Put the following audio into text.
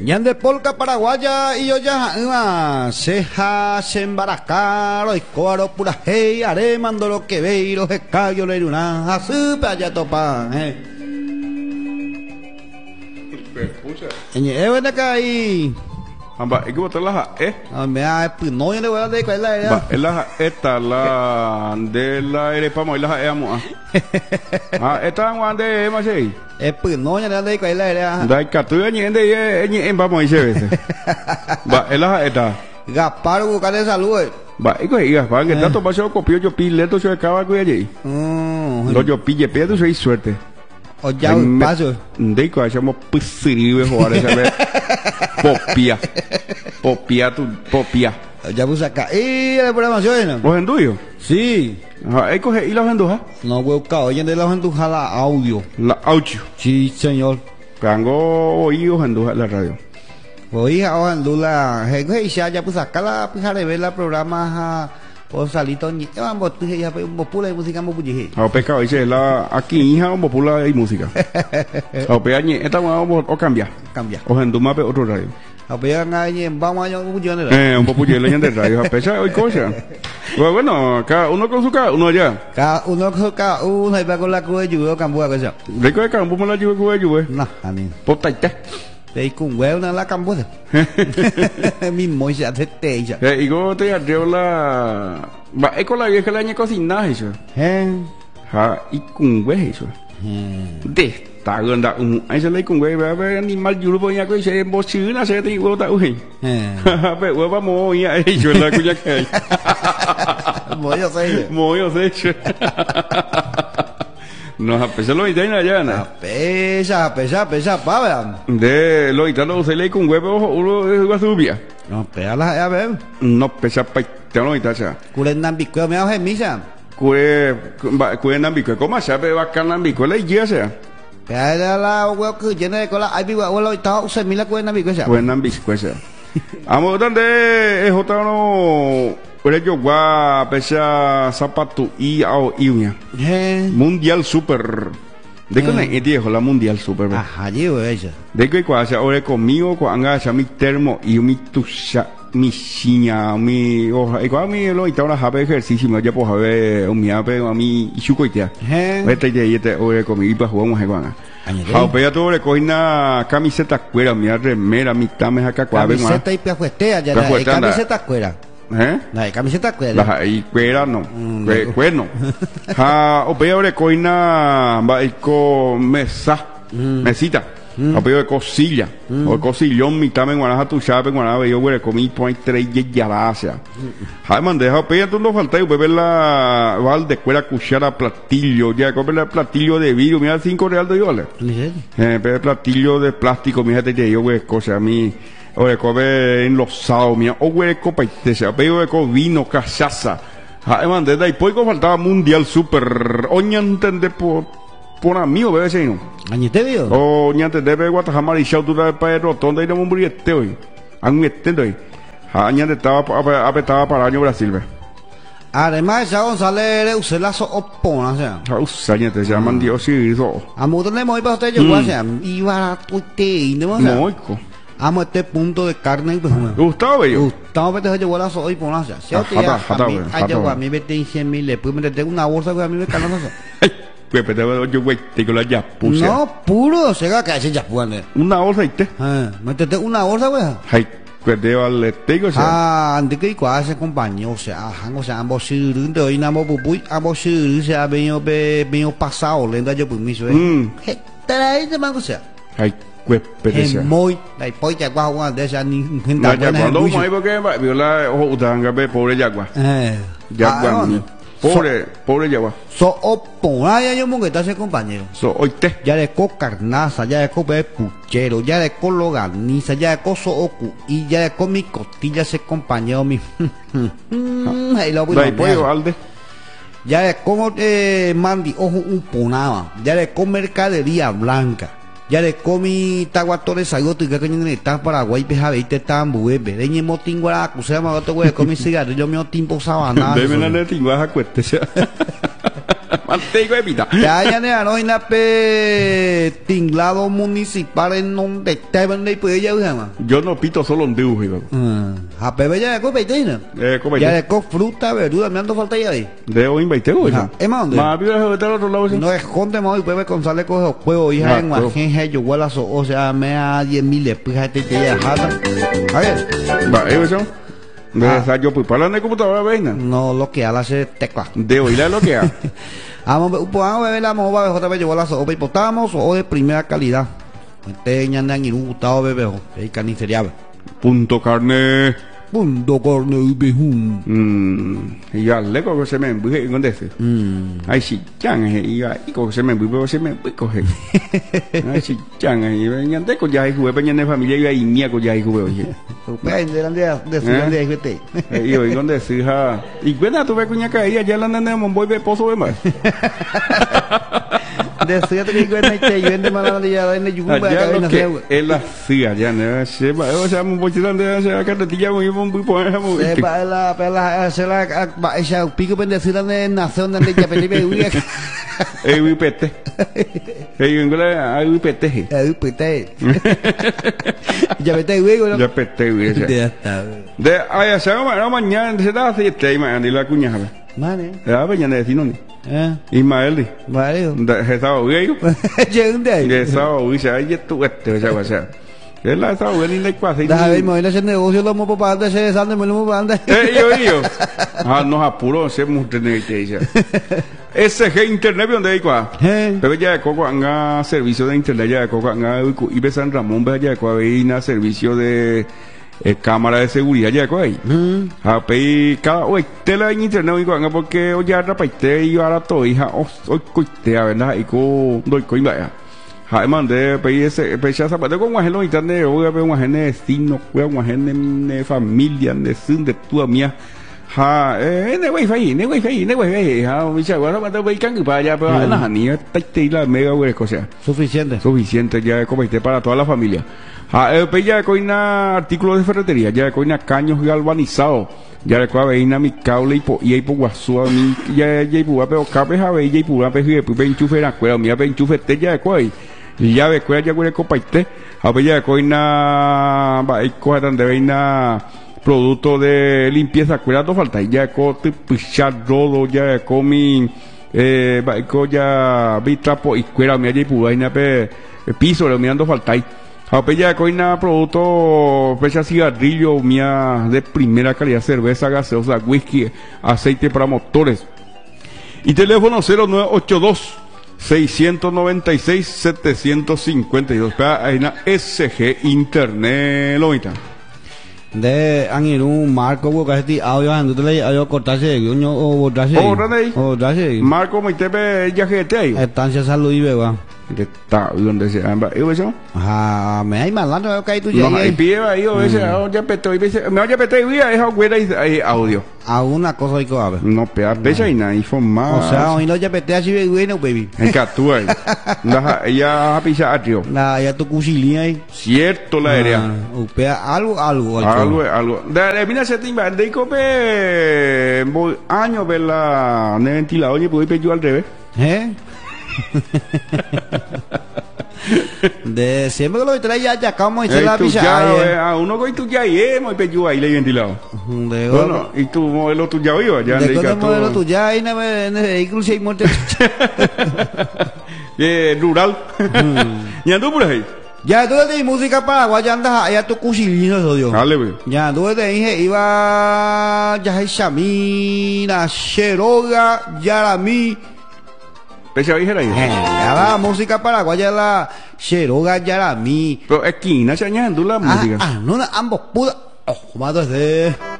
Ñande polka paraguaya y yo ya ceja se embaracaron y cuaro pura hey haré mando lo que veiro se cayó le una asupa ya topa Pucha. Ñe ven acá ahí Amba, ¿y qué botar la me ha no yo le voy a dar cuál Ba, era ela esta la de la erepamo y la amo. Ah, esta guande más ahí. pues no ya le dar cuál era Dai catu ni en vamos y se ve. Ba, ela esta. Gaspar buscar de salud Ba, y que iba, que tanto pasó copio yo pileto se acaba con allí. Lo yo pille pedo soy suerte. o ya paso De que hacemos pisiribe jugar esa vez. Popia tu popia. ya puse acá y la programación ¿Vos en tuyo? sí Ah, ahí coge y la venduja. no voy a buscar oye de la gente la audio La audio. sí señor Cango oídos en la radio. Oye, ahora Lula, ya pues acá la pija de ver la programa o salito ni vamos ya popula de música muy bulle. A pescado dice la aquí hija un popular y música. A peañe esta vamos o cambia. Cambia. O en Dumape otro radio. A pegar ahí vamos a un bulle. Un popular de radio. A pesar hoy cosa. Bueno, cada uno con su cada uno allá. Cada uno y va con la cruz de lluvia camboya que sea. De que campo me la llevo. No, a mí. Potaita. Te con huevo en la camboya. Mi moya de teja. Y go te arriba la va con la vieja la año cocinar eso. Ha y con huevo eso. De ta gần đã anh sẽ lấy cùng với animal dulu punya aku saya bos sina saya tengok tak ui. Apa apa mau ya jual aku jak. Mau yo sei. No, a pesar lo itaina ya na. Pesa, pa. De lo italo se le con huevo uno va subia. No, pesa la a ver. No pesa pa te lo itacha. Kulen nambico me hace misa. Kue nambico, ¿cómo sabe bacán nambico la ya sea? Pero la huevo que llena de cola, hay vivo, lo está usando mila cuena nambico esa. Kue nambico esa. Amo donde es otra no. Ore yo gua pesa zapato y ao iunya. Mundial super. De que ne viejo la mundial super. Ajá, yo esa. De que cuando ore conmigo cuando anga mi termo y mi tusha mi siña mi oja y cuando mi lo itaba la ejercicio me ya pues a ver un miape a mi chucoitea. Vete y te ore conmigo para jugar un juego. Haupea todo le coina camiseta cuera, mi remera, mi tames acá cuave más. Camiseta y piafuestea ya la camiseta cuera. La camiseta cuera. La y cuera no. Cuerno. Haupea le coina va y co mesa. Mesita. Haupea de cosilla. O cosillón mi tames guanaja tu chape guanaja yo le comí point 3 yaracia. Man deja haupea tú no falta y beber la val de cuera cuchara platillo, ya comer el platillo de vidrio, mira $5 de platillo de plástico, mira te yo güey cosa a mí o de comer enlosado, mira o güey copa y te se apego de vino, cachaza. Man desde ahí poco faltaba mundial super, oña entender por amigo bebé se no. Añete vio. O ñante debe Guatajamar y Shautura para rotonda y no muriete hoy. Han metiendo ahí. Ñante estaba apretaba para año Brasil ve. Además, ya González usted la opona, o sea. Ñante se llaman Dios y hizo. A muchos le hemos ido a usted yo, o sea, iba a tu te, ¿no? Moico. Amo este punto de carne pues Gustavo bello. Gustavo vete a llevar la soy por nada. Si a mí me te 100.000 le puedo meter una bolsa que a mí me calma eso. Yo güey, te la ya puse. No, puro, se va a caer ya pone. Una bolsa y te. Métete una bolsa, güey. Ay, que te vale tengo sea. Antes que cuál se compañía, o sea, ambos sirven de hoy namo pupuy, ambos sirven se ha venido pasado, le da yo permiso, trae de mango sea. Ay, que muy, la polla guagua de esa ni gente. Ya cuando muy porque viola o utanga be pobre yagua. Yagua. Pobre yagua. So opona ya yo mongueta ese compañero. So oite. Ya de co carnaza, ya de co puchero, ya de co loganiza, ya de co so ocu y ya de co mi costilla ese compañero mi. Ahí lo voy a alde. Ya de como mandi ojo un ponaba, ya de co mercadería blanca. Ya le comí taguatores sayoto y que en el Paraguay peja veinte tan buebe de ñemo tinguara que se llama otro güey comí cigarrillo mío timpo sabana de me la tinguara cueste Manteico de pita. Ya ya no hay pe tinglado municipal en donde te ven de puede ya llama. Yo no pito solo un dibujo. A pe ya de copetina. Ya de fruta, verdura, me ando falta ya ahí. De hoy invité hoy. Es más donde. Más vivo de otro lado. No es conte más y puede González coge juego hija en Guajenje yo huela o sea me a 10.000 pues te ya jata. A ver. Va, eso. Yo pues para la computadora veina. No lo que hace tecla. De oírla lo que hace. Vamos a ver la moba de JB yo la sopa y potamos o de primera calidad. Este ñandan y un gustado bebé, el carnicería. Punto carne. Punto carne bejún. Y ya le coge se me embuje con ese. Ay si chan y ya y coge se me embuje se me coge. Ay si chan y venían de con ya y jugué venían de familia y mía con ya y jugué oye. Pues de su grande vete. Y hoy donde se hija y bueno tú ves cuña caía ya la nena monboy de pozo de más. Decía que yo vende mala ya en el yugo para que no sea él hacía ya no se va o sea un poquito de esa carretilla muy poner muy pela esa pico bendecida de nación de ya pele uy pete pete ya pete uy ya pete uy ya está de ay se va mañana se da así te y la cuña mane ya mañana decir no Ismael vale estaba bien de estaba bien se hay tu esa cosa él la estaba bien en cuasa y da ver mover ese negocio lo mo para ande se sande me lo ande yo nos apuro se mutre ella SG internet donde hay cuá pero ya de coco anga servicio de internet ya de coco anga y be San Ramón be ya de coco veina servicio de cámara de seguridad ya de ahí a pe cada hoy tela en internet y cuanga porque hoy ya rapaite y ahora todo hija hoy coite a verdad y co doy coi vaya hay mandé pe ese pe ya zapate con guajelo internet voy a ver guajene destino guajene familia de sin de tu mía ne wifi ha mi cha ahora manda ve can para allá pero la ni te la mega cosa suficiente ya de comité para toda la familia pe ya coina artículos de ferretería ya coina caños galvanizados ya le coa veina mi cable y ahí por guasua mi ya pura pero cabe ja ve ya pura pe enchufe la cuela mía pe enchufe te ya coi y ya ve cuela ya cuela copaite pe ya coina va y coja donde veina producto de limpieza cuidado falta ya cote pichar rodo ya comi ya vi trapo y cuera mi allí pudaina pe piso le mirando falta ahí ya coina producto fecha cigarrillo mía de primera calidad cerveza gaseosa whisky aceite para motores y teléfono 0982 696 752 ahí na SG internet lo mitad de Angiru Marco Bocasti audio andule audio cortarse guño o borrarse Marco me tepe ya que te ahí estancia salud y beba que está donde se amba y eso me hay malandro que hay tu ya no hay pie ahí o ese ya peto y me ya peto y esa güera y audio alguna cosa hay que ver no pea becha y nada informar o sea hoy no ya petea así bueno baby en catúa ella pisa atrio ya tu cuchilía ahí cierto la aérea upea algo de mira se timba de cope año ver la ventilador y pude pedir al revés de siempre que lo trae ya como y se la pisa a uno que tú ya muy peyu ahí le ventilado bueno y tu modelo tu ya iba ya de cuál modelo tu ya en el vehículo si hay muerte rural y ando por ahí ya tú de música paraguaya andas allá tu cuchilino eso Dios ya tú de dije iba ya hay Shamina Sheroga Yarami Pecha dijera ahí. Ya la música paraguaya la Sheroga Yarami. Pero esquina chañando la música. No, ambos puda. Ojo, mato